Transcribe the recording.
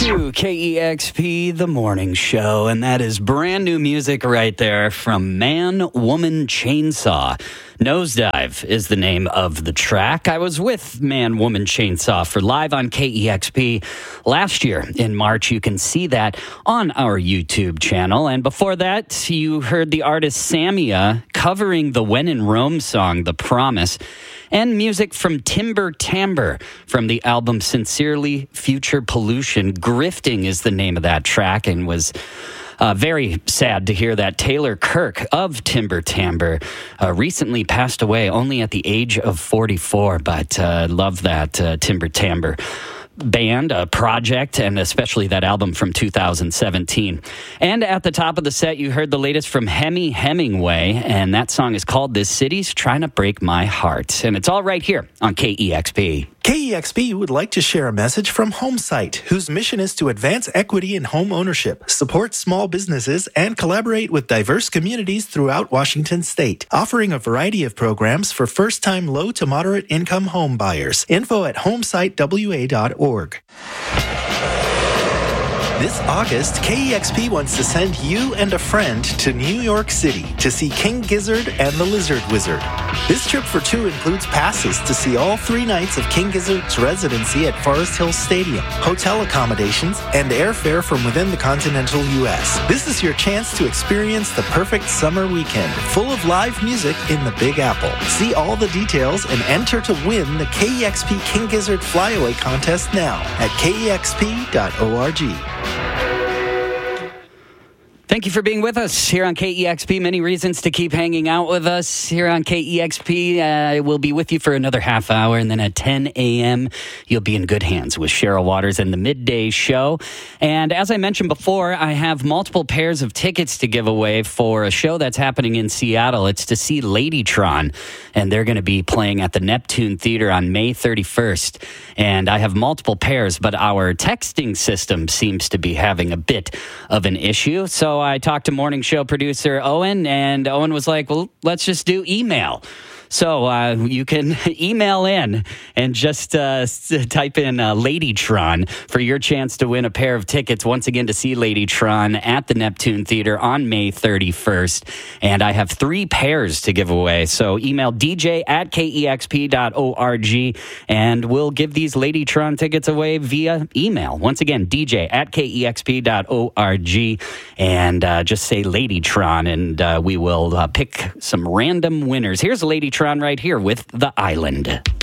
to KEXP, the morning show, and that is brand new music right there from Man, Woman, Chainsaw. Nosedive is the name of the track. I was with Man, Woman, Chainsaw for Live on KEXP last year in March. You can see that on our YouTube channel. And before that, you heard the artist Samia covering the When in Rome song, The Promise, and music from Timber Timbre from the album Sincerely Future Pollution. Grifting is the name of that track, and was very sad to hear that Taylor Kirk of Timber Timbre recently passed away only at the age of 44. But love that Timber Timbre band, project, and especially that album from 2017. And at the top of the set, you heard the latest from Hemi Hemingway, and that song is called This City's Trying to Break My Heart. And it's all right here on KEXP. KEXP would like to share a message from HomeSite, whose mission is to advance equity in home ownership, support small businesses, and collaborate with diverse communities throughout Washington state, offering a variety of programs for first-time low to moderate income home buyers. Info at homesitewa.org. This August, KEXP wants to send you and a friend to New York City to see King Gizzard and the Lizard Wizard. This trip for two includes passes to see all 3 nights of King Gizzard's residency at Forest Hills Stadium, hotel accommodations, and airfare from within the continental U.S. This is your chance to experience the perfect summer weekend, full of live music in the Big Apple. See all the details and enter to win the KEXP King Gizzard Flyaway Contest now at kexp.org. Thank you for being with us here on KEXP. Many reasons to keep hanging out with us here on KEXP. We'll be with you for another half hour, and then at 10 a.m., you'll be in good hands with Cheryl Waters and the Midday Show. And as I mentioned before, I have multiple pairs of tickets to give away for a show that's happening in Seattle. It's to see Ladytron, and they're going to be playing at the Neptune Theater on May 31st. And I have multiple pairs, but our texting system seems to be having a bit of an issue. So I talked to morning show producer Owen, and Owen was like, well, let's just do email. So you can email in and just type in Ladytron for your chance to win a pair of tickets, once again, to see Ladytron at the Neptune Theater on May 31st. And I have 3 pairs to give away. So email dj@kexp.org, and we'll give these Ladytron tickets away via email. Once again, dj@kexp.org, and just say Ladytron, and we will pick some random winners. Here's Ladytron right here with The Island.